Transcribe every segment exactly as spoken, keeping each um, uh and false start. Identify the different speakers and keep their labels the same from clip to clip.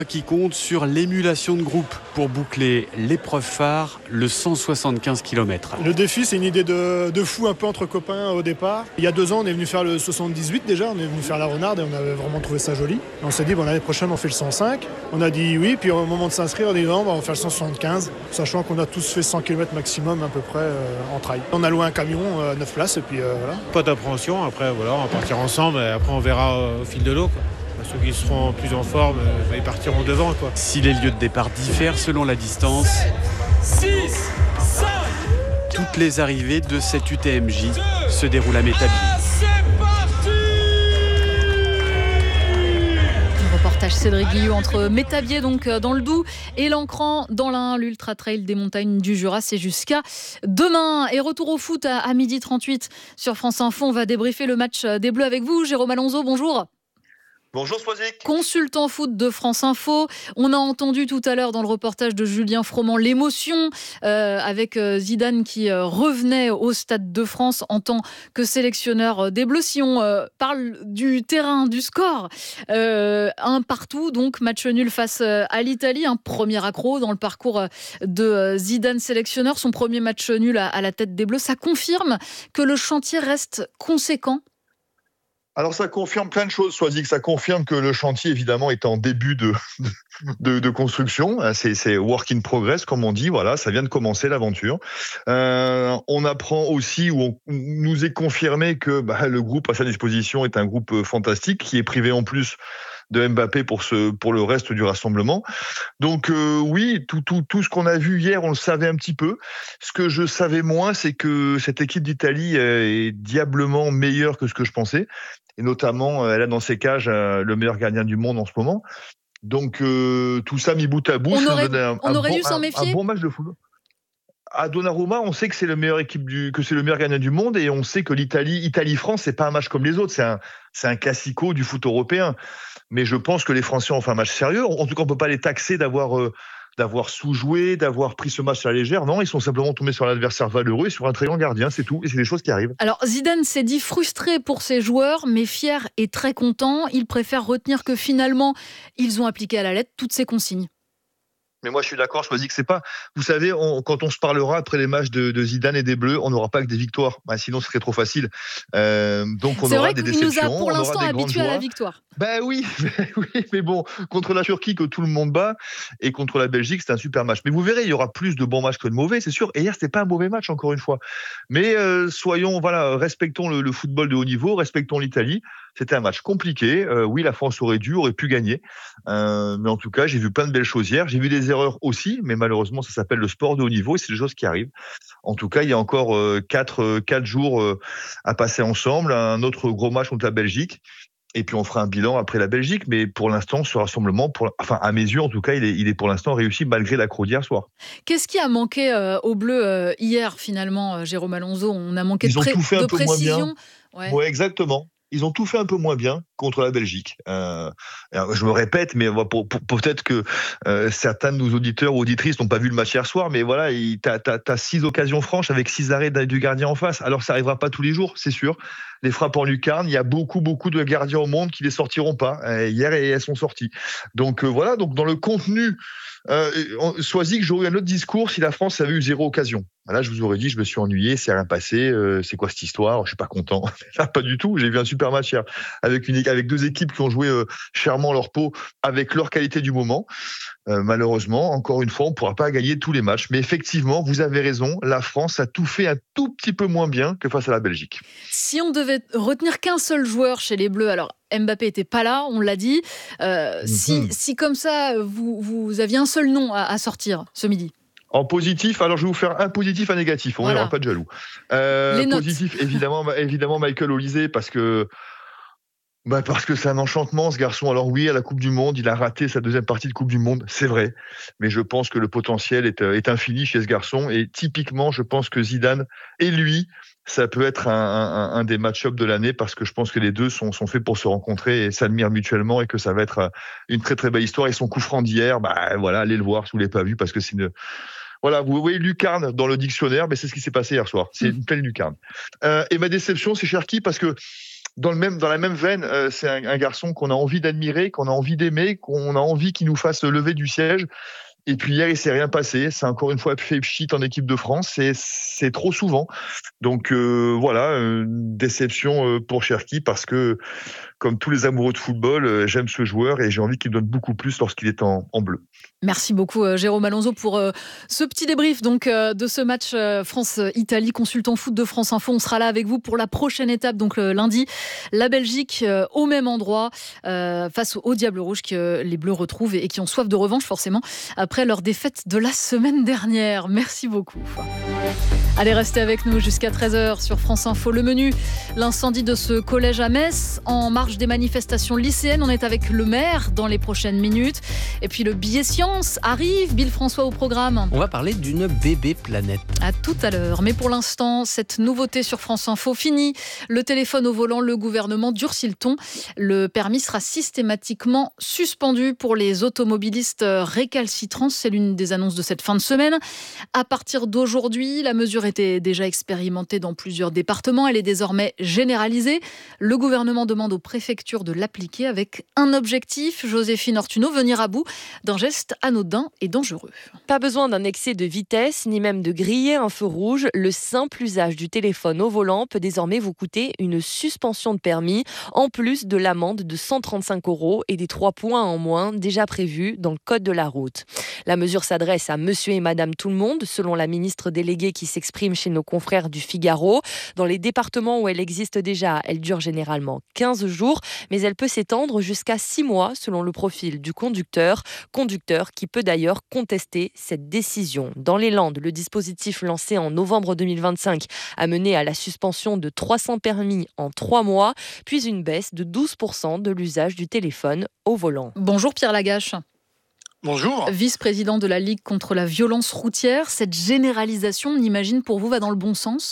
Speaker 1: Qui compte sur l'émulation de groupe pour boucler l'épreuve phare, le cent soixante-quinze kilomètres.
Speaker 2: Le défi, c'est une idée de, de fou un peu entre copains au départ. Il y a deux ans, on est venu faire le soixante-dix-huit déjà, on est venu faire la Renarde et on avait vraiment trouvé ça joli. Et on s'est dit, bon, l'année prochaine, on fait le cent cinq. On a dit oui, puis au moment de s'inscrire, on a dit non, on va faire le cent soixante-quinze, sachant qu'on a tous fait cent kilomètres maximum à peu près euh, en trail. On a loué un camion à neuf places et puis euh, voilà.
Speaker 3: Pas d'appréhension, après voilà, on va partir ensemble et après on verra euh, au fil de l'eau, quoi. Ceux qui seront plus en forme, euh, ils partiront devant, quoi.
Speaker 1: Si les lieux de départ diffèrent selon la distance,
Speaker 4: six, cinq,
Speaker 1: toutes les arrivées de cette U T M J se déroulent à Métabier.
Speaker 4: c'est parti!
Speaker 5: Reportage Cédric Guillot entre Métabier, donc dans le Doubs, et l'Ancran dans l'Ain. L'Ultra Trail des montagnes du Jura, c'est jusqu'à demain. Et retour au foot à, à midi trente-huit sur France Info. On va débriefer le match des Bleus avec vous. Jérôme Alonso, bonjour.
Speaker 6: Bonjour Swazik.
Speaker 5: Consultant foot de France Info. On a entendu tout à l'heure dans le reportage de Julien Froment l'émotion euh, avec euh, Zidane qui euh, revenait au Stade de France en tant que sélectionneur euh, des Bleus. Si on euh, parle du terrain, du score, euh, un partout, donc match nul face euh, à l'Italie, un premier accro dans le parcours euh, de euh, Zidane sélectionneur, son premier match nul à, à la tête des Bleus. Ça confirme que le chantier reste conséquent.
Speaker 6: Alors ça confirme plein de choses, Swazik. Ça confirme que le chantier, évidemment, est en début de, de, de construction. C'est, c'est work in progress, comme on dit. Voilà, ça vient de commencer l'aventure. Euh, on apprend aussi, ou on nous est confirmé que bah, le groupe à sa disposition est un groupe fantastique, qui est privé en plus de Mbappé pour, ce, pour le reste du rassemblement. Donc euh, oui, tout, tout, tout ce qu'on a vu hier, on le savait un petit peu. Ce que je savais moins, c'est que cette équipe d'Italie est diablement meilleure que ce que je pensais. Et notamment, elle a dans ses cages le meilleur gardien du monde en ce moment. Donc euh, tout ça mis bout à bout,
Speaker 5: on
Speaker 6: ça
Speaker 5: aurait,
Speaker 6: nous donnait un,
Speaker 5: on
Speaker 6: un,
Speaker 5: aurait
Speaker 6: bon,
Speaker 5: dû s'en méfier.
Speaker 6: un, un bon match de football. À Donnarumma, on sait que c'est le meilleur équipe du, que c'est le meilleur gardien du monde, et on sait que l'Italie, Italie-France, c'est pas un match comme les autres, c'est un, c'est un classico du foot européen. Mais je pense que les Français ont fait un match sérieux. En tout cas, on peut pas les taxer d'avoir, euh, d'avoir sous-joué, d'avoir pris ce match à la légère. Non, ils sont simplement tombés sur l'adversaire valeureux et sur un très grand gardien, c'est tout. Et c'est des choses qui arrivent.
Speaker 5: Alors, Zidane s'est dit frustré pour ses joueurs, mais fier et très content. Il préfère retenir que finalement, ils ont appliqué à la lettre toutes ces consignes.
Speaker 6: Mais moi, je suis d'accord, je me dis que c'est pas... Vous savez, on, quand on se parlera après les matchs de, de Zidane et des Bleus, on n'aura pas que des victoires. Bah, sinon, ce serait trop facile. Euh, donc, on
Speaker 5: c'est
Speaker 6: aura
Speaker 5: vrai
Speaker 6: des
Speaker 5: qu'il
Speaker 6: déceptions.
Speaker 5: nous a pour l'instant habitués à la victoire.
Speaker 6: Ben oui, oui, mais bon, contre la Turquie que tout le monde bat et contre la Belgique, c'est un super match. Mais vous verrez, il y aura plus de bons matchs que de mauvais, c'est sûr. Et hier, c'était pas un mauvais match, encore une fois. Mais euh, soyons, voilà, respectons le, le football de haut niveau, respectons l'Italie. C'était un match compliqué. Euh, oui, la France aurait dû, aurait pu gagner. Euh, mais en tout cas, j'ai vu plein de belles choses hier. J'ai vu des erreurs aussi, mais malheureusement, ça s'appelle le sport de haut niveau et c'est des choses qui arrivent. En tout cas, il y a encore euh, quatre, euh, quatre jours euh, à passer ensemble. Un autre gros match contre la Belgique. Et puis on fera un bilan après la Belgique. Mais pour l'instant, ce rassemblement, pour, enfin à mes yeux en tout cas, il est, il est pour l'instant réussi malgré l'accro d'hier soir.
Speaker 5: Qu'est-ce qui a manqué euh, aux Bleus euh, hier finalement, euh, Jérôme Alonso? On a manqué
Speaker 6: Ils
Speaker 5: de, pré-
Speaker 6: ont tout fait un
Speaker 5: de
Speaker 6: peu
Speaker 5: précision.
Speaker 6: moins bien.
Speaker 5: Ouais.
Speaker 6: Ouais, exactement. Ils ont tout fait un peu moins bien contre la Belgique. Euh, je me répète, mais pour, pour, peut-être que euh, certains de nos auditeurs ou auditrices n'ont pas vu le match hier soir, mais voilà, tu as six occasions franches avec six arrêts du gardien en face. Alors ça n'arrivera pas tous les jours, c'est sûr. Les frappes en lucarne, il y a beaucoup, beaucoup de gardiens au monde qui les sortiront pas. Euh, hier, elles sont sorties. Donc euh, voilà, donc dans le contenu, euh, Swazik, j'aurais eu un autre discours si la France avait eu zéro occasion. Là, je vous aurais dit, je me suis ennuyé, c'est rien passé, euh, c'est quoi cette histoire, je suis pas content. Là, pas du tout. J'ai vu un super match hier avec une avec deux équipes qui ont joué euh, chèrement leur peau avec leur qualité du moment. Euh, malheureusement, encore une fois, on pourra pas gagner tous les matchs. Mais effectivement, vous avez raison, la France a tout fait un tout petit peu moins bien que face à la Belgique.
Speaker 5: Si on devait retenir qu'un seul joueur chez les Bleus, alors Mbappé était pas là, on l'a dit. Euh, mm-hmm. si, si comme ça, vous, vous aviez un seul nom à, à sortir ce midi.
Speaker 6: En positif, alors je vais vous faire un positif, un négatif. On n'y
Speaker 5: voilà.
Speaker 6: aura pas de jaloux. Euh, positif, évidemment, évidemment Michael Olise, parce que bah parce que c'est un enchantement ce garçon. Alors oui, à la Coupe du Monde, il a raté sa deuxième partie de Coupe du Monde, c'est vrai. Mais je pense que le potentiel est, est infini chez ce garçon. Et typiquement, je pense que Zidane et lui, ça peut être un, un, un des match-ups de l'année parce que je pense que les deux sont, sont faits pour se rencontrer et s'admirent mutuellement et que ça va être une très très belle histoire. Et son coup franc d'hier, bah voilà, allez le voir si vous ne l'avez pas vu parce que c'est une... Voilà, vous voyez lucarne dans le dictionnaire, mais c'est ce qui s'est passé hier soir. C'est une pleine lucarne. Euh, et ma déception, c'est Cherki parce que dans, le même, dans la même veine, euh, c'est un, un garçon qu'on a envie d'admirer, qu'on a envie d'aimer, qu'on a envie qu'il nous fasse lever du siège. Et puis hier, il s'est rien passé. C'est encore une fois fait pchit en équipe de France. C'est, c'est trop souvent. Donc euh, voilà, une déception euh, pour Cherki parce que, comme tous les amoureux de football, euh, j'aime ce joueur et j'ai envie qu'il donne beaucoup plus lorsqu'il est en, en bleu.
Speaker 5: Merci beaucoup euh, Jérôme Alonso pour euh, ce petit débrief donc euh, de ce match euh, France-Italie. Consultant foot de France Info, on sera là avec vous pour la prochaine étape, donc le lundi, la Belgique euh, au même endroit euh, face au Diable Rouge que euh, les Bleus retrouvent et, et qui ont soif de revanche forcément après leur défaite de la semaine dernière. Merci beaucoup. Allez, restez avec nous jusqu'à treize heures sur France Info. Le menu, l'incendie de ce collège à Metz en marge des manifestations lycéennes. On est avec le maire dans les prochaines minutes. Et puis le billet science arrive. Bill François au programme.
Speaker 7: On va parler d'une bébé planète.
Speaker 5: À tout à l'heure. Mais pour l'instant, cette nouveauté sur France Info, fini. Le téléphone au volant, le gouvernement durcit le ton. Le permis sera systématiquement suspendu pour les automobilistes récalcitrants. C'est l'une des annonces de cette fin de semaine. À partir d'aujourd'hui, la mesure était déjà expérimentée dans plusieurs départements. Elle est désormais généralisée. Le gouvernement demande aux préfectures de l'appliquer avec un objectif, Joséphine Ortuno, venir à bout d'un geste anodin et dangereux.
Speaker 8: Pas besoin d'un excès de vitesse, ni même de griller un feu rouge. Le simple usage du téléphone au volant peut désormais vous coûter une suspension de permis, en plus de l'amende de cent trente-cinq euros et des trois points en moins déjà prévus dans le code de la route. La mesure s'adresse à monsieur et madame tout le monde, selon la ministre déléguée qui s'exprime chez nos confrères du Figaro. Dans les départements où elle existe déjà, elle dure généralement quinze jours, mais elle peut s'étendre jusqu'à six mois selon le profil du conducteur. Conducteur qui peut d'ailleurs contester cette décision. Dans les Landes, le dispositif lancé en novembre deux mille vingt-cinq a mené à la suspension de trois cents permis en trois mois, puis une baisse de douze pour cent de l'usage du téléphone au volant.
Speaker 5: Bonjour Pierre Lagache.
Speaker 9: Bonjour.
Speaker 5: Vice-président de la Ligue contre la violence routière, cette généralisation, on imagine, pour vous, va dans le bon sens ?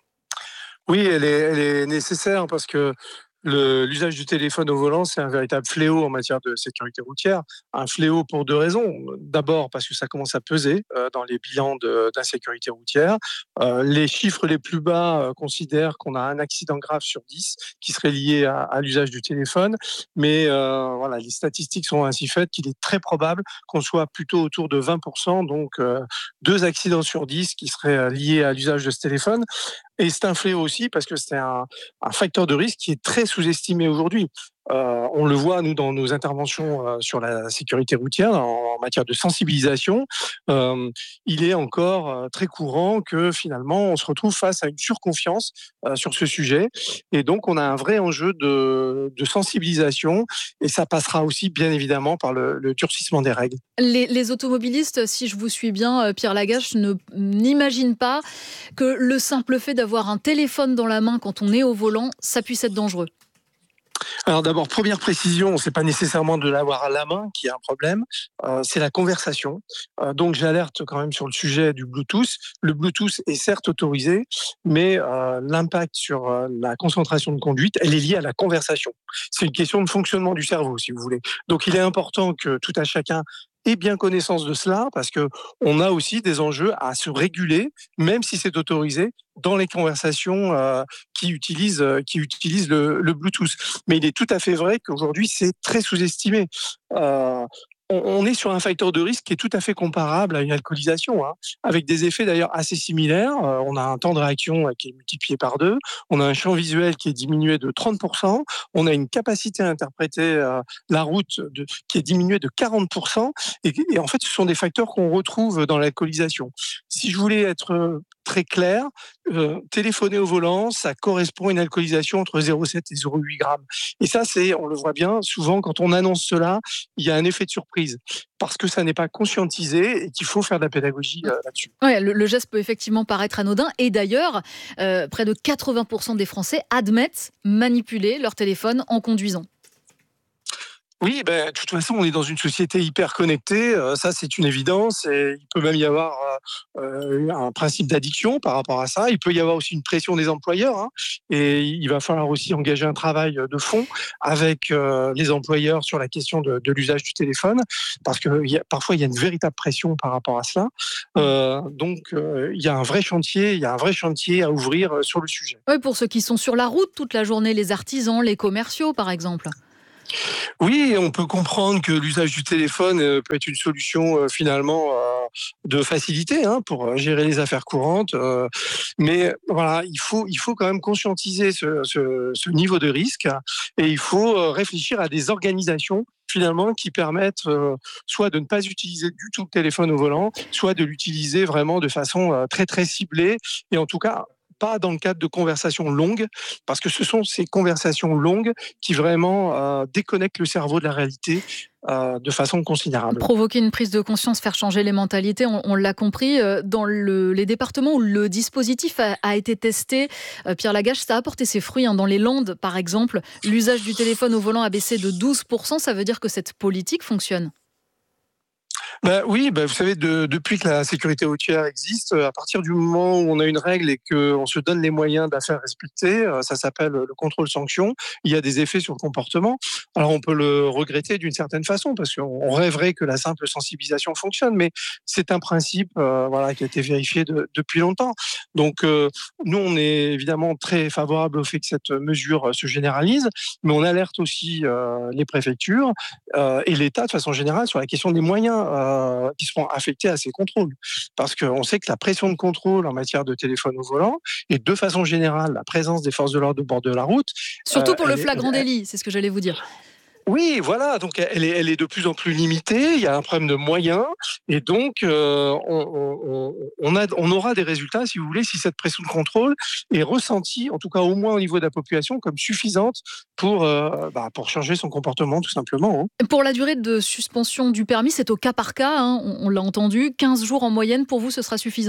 Speaker 9: Oui, elle est, elle est nécessaire parce que le, l'usage du téléphone au volant, c'est un véritable fléau en matière de sécurité routière. Un fléau pour deux raisons. D'abord, parce que ça commence à peser euh, dans les bilans de, d'insécurité routière. Euh, les chiffres les plus bas euh, considèrent qu'on a un accident grave sur dix qui serait lié à, à l'usage du téléphone. Mais euh, voilà, les statistiques sont ainsi faites qu'il est très probable qu'on soit plutôt autour de vingt pour cent, donc euh, deux accidents sur dix qui seraient liés à l'usage de ce téléphone. Et c'est un fléau aussi parce que c'est un, un facteur de risque qui est très sous-estimé aujourd'hui. Euh, on le voit, nous, dans nos interventions euh, sur la sécurité routière, en, en matière de sensibilisation. Euh, il est encore euh, très courant que, finalement, on se retrouve face à une surconfiance euh, sur ce sujet. Et donc, on a un vrai enjeu de, de sensibilisation. Et ça passera aussi, bien évidemment, par le, le durcissement des règles.
Speaker 5: Les, les automobilistes, si je vous suis bien, Pierre Lagache, ne, n'imaginent pas que le simple fait d'avoir un téléphone dans la main quand on est au volant, ça puisse être dangereux.
Speaker 9: Alors d'abord, première précision, c'est pas nécessairement de l'avoir à la main qui est un problème, euh, c'est la conversation. Euh, donc j'alerte quand même sur le sujet du Bluetooth. Le Bluetooth est certes autorisé, mais euh, l'impact sur euh, la concentration de conduite, elle est liée à la conversation. C'est une question de fonctionnement du cerveau, si vous voulez. Donc il est important que tout à chacun ait bien connaissance de cela, parce que on a aussi des enjeux à se réguler, même si c'est autorisé, dans les conversations euh, qui utilisent, euh, qui utilisent le, le Bluetooth. Mais il est tout à fait vrai qu'aujourd'hui, c'est très sous-estimé. Euh, on est sur un facteur de risque qui est tout à fait comparable à une alcoolisation, hein, avec des effets d'ailleurs assez similaires. Euh, on a un temps de réaction qui est multiplié par deux, on a un champ visuel qui est diminué de trente pour cent, on a une capacité à interpréter euh, la route de, qui est diminuée de quarante pour cent, et, et en fait ce sont des facteurs qu'on retrouve dans l'alcoolisation. Si je voulais être très clair, euh, téléphoner au volant, ça correspond à une alcoolisation entre zéro virgule sept et zéro virgule huit grammes. Et ça, c'est, on le voit bien, souvent quand on annonce cela, il y a un effet de surprise, parce que ça n'est pas conscientisé et qu'il faut faire de la pédagogie euh, là-dessus.
Speaker 5: Ouais, le, le geste peut effectivement paraître anodin. Et d'ailleurs, euh, près de quatre-vingts pour cent des Français admettent manipuler leur téléphone en conduisant.
Speaker 9: Oui, ben, de toute façon, on est dans une société hyper connectée, euh, ça c'est une évidence, et il peut même y avoir euh, un principe d'addiction par rapport à ça. Il peut y avoir aussi une pression des employeurs, hein, et il va falloir aussi engager un travail de fond avec euh, les employeurs sur la question de, de l'usage du téléphone, parce que y a, parfois il y a une véritable pression par rapport à cela. Euh, donc euh, il y a un vrai chantier, il y a un vrai chantier à ouvrir sur le sujet.
Speaker 5: Oui, pour ceux qui sont sur la route toute la journée, les artisans, les commerciaux par exemple.
Speaker 9: Oui, on peut comprendre que l'usage du téléphone euh, peut être une solution euh, finalement euh, de facilité hein, pour euh, gérer les affaires courantes. Euh, mais voilà, il faut, il faut quand même conscientiser ce, ce, ce niveau de risque et il faut euh, réfléchir à des organisations finalement qui permettent euh, soit de ne pas utiliser du tout le téléphone au volant, soit de l'utiliser vraiment de façon euh, très très ciblée et en tout cas pas dans le cadre de conversations longues, parce que ce sont ces conversations longues qui vraiment euh, déconnectent le cerveau de la réalité euh, de façon considérable.
Speaker 5: Provoquer une prise de conscience, faire changer les mentalités, on, on l'a compris. Dans le, les départements où le dispositif a, a été testé, euh, Pierre Lagache, ça a apporté ses fruits. Hein. Dans les Landes, par exemple, l'usage du téléphone au volant a baissé de douze pour cent. Ça veut dire que cette politique fonctionne.
Speaker 9: Ben oui, ben vous savez, de, depuis que la sécurité routière existe, à partir du moment où on a une règle et qu'on se donne les moyens de la faire respecter, ça s'appelle le contrôle-sanction, il y a des effets sur le comportement. Alors on peut le regretter d'une certaine façon, parce qu'on rêverait que la simple sensibilisation fonctionne, mais c'est un principe euh, voilà, qui a été vérifié de, depuis longtemps. Donc euh, nous, on est évidemment très favorable au fait que cette mesure se généralise, mais on alerte aussi euh, les préfectures euh, et l'État de façon générale sur la question des moyens euh, qui seront affectés à ces contrôles. Parce qu'on sait que la pression de contrôle en matière de téléphone au volant et de façon générale, la présence des forces de l'ordre au bord de la route...
Speaker 5: Surtout pour
Speaker 9: euh,
Speaker 5: le flagrant elle, délit, c'est ce que j'allais vous dire.
Speaker 9: Oui, voilà, donc elle est, elle est de plus en plus limitée, il y a un problème de moyens, et donc euh, on, on, on, a, on aura des résultats, si vous voulez, si cette pression de contrôle est ressentie, en tout cas au moins au niveau de la population, comme suffisante pour, euh, bah, pour changer son comportement, tout simplement. Hein.
Speaker 5: Pour la durée de suspension du permis, c'est au cas par cas, hein, on, on l'a entendu, quinze jours en moyenne, pour vous, ce sera suffisant ?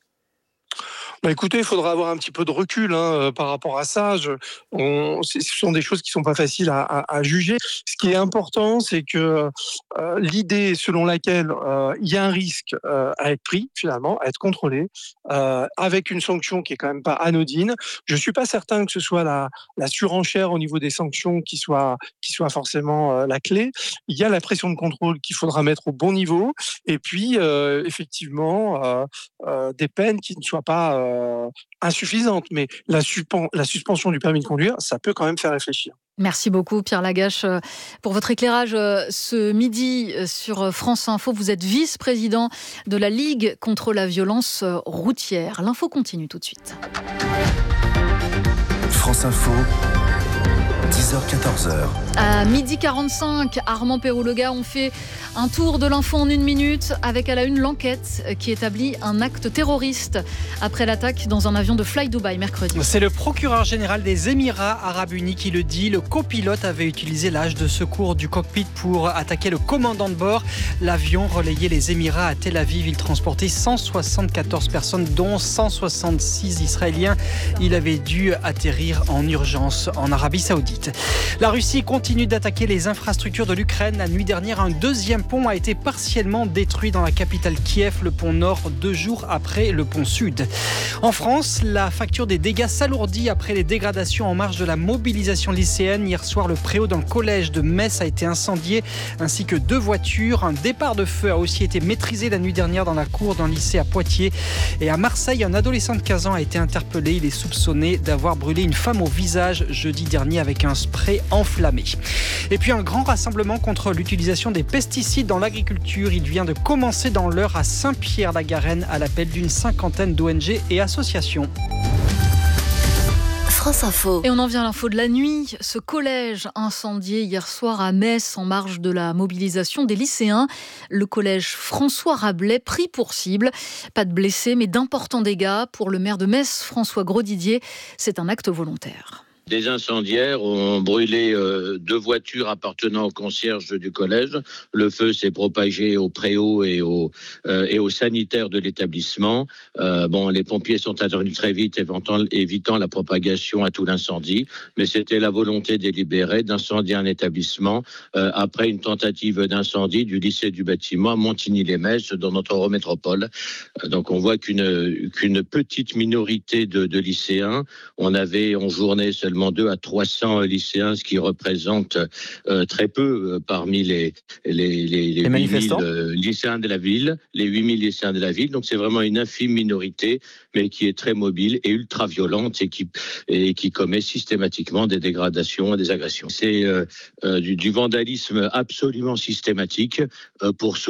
Speaker 9: Bah écoutez, il faudra avoir un petit peu de recul hein, par rapport à ça. Je, on, ce sont des choses qui sont pas faciles à, à, à juger. Ce qui est important, c'est que euh, l'idée selon laquelle euh, il y a un risque euh, à être pris, finalement, à être contrôlé, euh, avec une sanction qui est quand même pas anodine. Je suis pas certain que ce soit la, la surenchère au niveau des sanctions qui soit, qui soit forcément euh, la clé. Il y a la pression de contrôle qu'il faudra mettre au bon niveau, et puis euh, effectivement euh, euh, des peines qui ne soient pas euh, Euh, insuffisante, mais la, suspen- la suspension du permis de conduire, ça peut quand même faire réfléchir.
Speaker 5: Merci beaucoup Pierre Lagache pour votre éclairage ce midi sur France Info. Vous êtes vice-président de la Ligue contre la violence routière. L'info continue tout de suite.
Speaker 10: France Info, dix heures quatorze heures.
Speaker 5: À midi quarante-cinq, Armand Perroulega, on fait un tour de l'info en une minute avec à la une l'enquête qui établit un acte terroriste après l'attaque dans un avion de Fly Dubai mercredi.
Speaker 11: C'est le procureur général des Émirats Arabes Unis qui le dit. Le copilote avait utilisé l'âge de secours du cockpit pour attaquer le commandant de bord. L'avion relayait les Émirats à Tel Aviv. Il transportait cent soixante-quatorze personnes, dont cent soixante-six Israéliens. Il avait dû atterrir en urgence en Arabie Saoudite. La Russie continue d'attaquer les infrastructures de l'Ukraine. La nuit dernière, un deuxième pont a été partiellement détruit dans la capitale Kiev, le pont Nord, deux jours après le pont Sud. En France, la facture des dégâts s'alourdit après les dégradations en marge de la mobilisation lycéenne. Hier soir, le préau dans le collège de Metz a été incendié, ainsi que deux voitures. Un départ de feu a aussi été maîtrisé la nuit dernière dans la cour d'un lycée à Poitiers. Et à Marseille, un adolescent de quinze ans a été interpellé. Il est soupçonné d'avoir brûlé une femme au visage jeudi dernier avec un spray enflammé. Et puis un grand rassemblement contre l'utilisation des pesticides dans l'agriculture. Il vient de commencer dans l'Eure à Saint-Pierre-la-Garenne à l'appel d'une cinquantaine d'O N G et associations.
Speaker 5: France Info. Et on en vient à l'info de la nuit. Ce collège incendié hier soir à Metz en marge de la mobilisation des lycéens. Le collège François Rabelais pris pour cible. Pas de blessés mais d'importants dégâts. Pour le maire de Metz, François Grosdidier, c'est un acte volontaire.
Speaker 12: Des incendiaires ont brûlé euh, deux voitures appartenant au concierge du collège. Le feu s'est propagé au préau et au, euh, et aux sanitaires de l'établissement. Euh, bon, les pompiers sont intervenus très vite, évitant, évitant la propagation à tout l'incendie. Mais c'était la volonté délibérée d'incendier un établissement euh, après une tentative d'incendie du lycée du bâtiment à Montigny-les-Metz dans notre eurométropole. Euh, donc on voit qu'une, qu'une petite minorité de, de lycéens, on avait en journée seulement deux à trois cents lycéens, ce qui représente euh, très peu euh, parmi les, les, les, les, les huit mille euh, lycéens de la ville, les huit mille lycéens de la ville. Donc c'est vraiment une infime minorité, mais qui est très mobile et ultra violente et qui, et qui commet systématiquement des dégradations et des agressions. C'est euh, euh, du, du vandalisme absolument systématique euh, pour